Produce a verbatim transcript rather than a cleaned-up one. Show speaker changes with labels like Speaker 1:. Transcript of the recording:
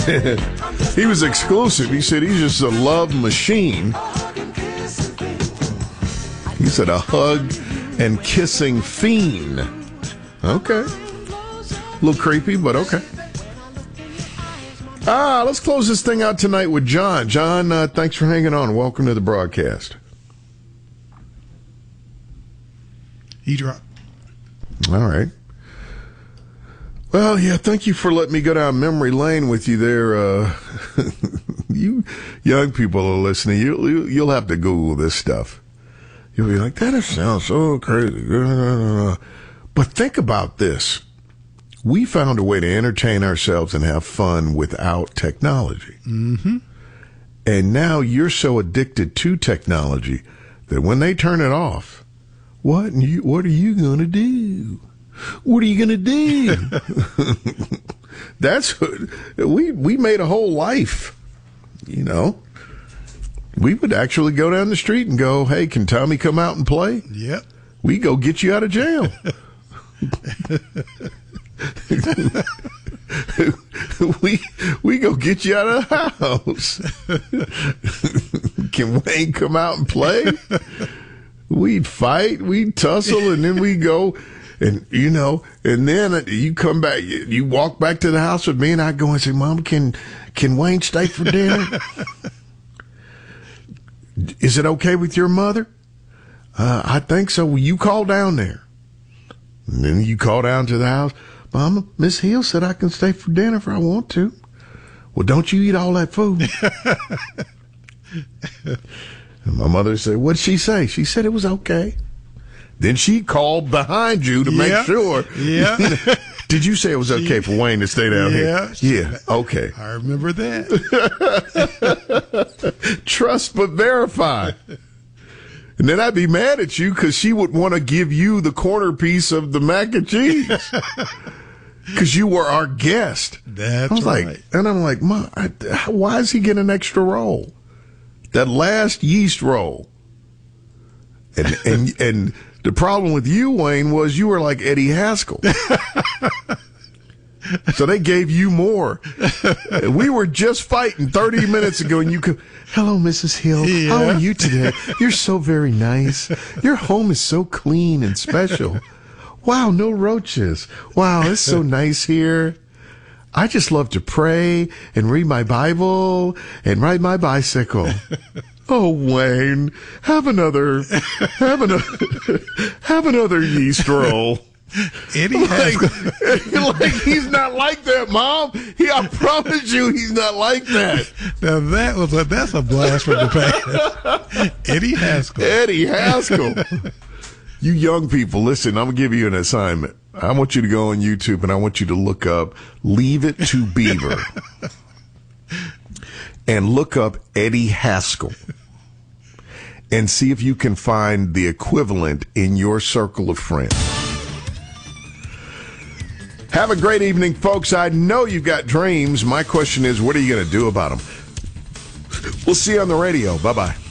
Speaker 1: He was exclusive. He said he's just a love machine. He said a hug and kissing fiend. Okay. A little creepy, but okay. Ah, let's close this thing out tonight with John. John, uh, thanks for hanging on. Welcome to the broadcast.
Speaker 2: He dropped.
Speaker 1: All right. Well, yeah, thank you for letting me go down memory lane with you there. Uh, you young people are listening. You, you, you'll have to Google this stuff. You'll be like, that sounds so crazy. But think about this. We found a way to entertain ourselves and have fun without technology.
Speaker 2: Mm-hmm.
Speaker 1: And now you're so addicted to technology that when they turn it off, what you, what are you going to do? What are you going to do? That's we we made a whole life, you know. We would actually go down the street and go, "Hey, can Tommy come out and play?"
Speaker 2: Yep.
Speaker 1: We go get you out of jail. we we go get you out of the house. Can Wayne come out and play? We'd fight, we'd tussle, and then we go. And, you know, and then you come back, you walk back to the house with me, and I go and say, Mom, can can Wayne stay for dinner? Is it okay with your mother? Uh, I think so. Will you call down there? And then you call down to the house. Mama, Miss Hill said I can stay for dinner if I want to. Well, don't you eat all that food. And my mother said, what'd she say? She said it was okay. Then she called behind you to
Speaker 2: yeah.
Speaker 1: make sure.
Speaker 2: Yeah.
Speaker 1: Did you say it was okay for Wayne to stay down
Speaker 2: yeah.
Speaker 1: here? Yeah. Okay.
Speaker 2: I remember that.
Speaker 1: Trust but verify. And then I'd be mad at you because she would want to give you the corner piece of the mac and cheese because you were our guest.
Speaker 2: That's
Speaker 1: I was
Speaker 2: right.
Speaker 1: Like, and I'm like, Mom, I, why is he getting an extra roll? That last yeast roll. And and and the problem with you, Wayne, was you were like Eddie Haskell. So they gave you more. We were just fighting thirty minutes ago, and you could, hello, Missus Hill.
Speaker 2: Yeah.
Speaker 1: How are you today? You're so very nice. Your home is so clean and special. Wow, no roaches. Wow, it's so nice here. I just love to pray and read my Bible and ride my bicycle. Oh, Wayne, have another, have another, have another yeast roll.
Speaker 2: Eddie
Speaker 1: like,
Speaker 2: has...
Speaker 1: like he's not like that, Mom. He, I promise you, he's not like that.
Speaker 2: Now that was a, that's a blast from the past. Eddie Haskell.
Speaker 1: Eddie Haskell. You young people, listen. I'm gonna give you an assignment. I want you to go on YouTube and I want you to look up "Leave It to Beaver" and look up Eddie Haskell and see if you can find the equivalent in your circle of friends. Have a great evening, folks. I know you've got dreams. My question is, what are you going to do about them? We'll see you on the radio. Bye-bye.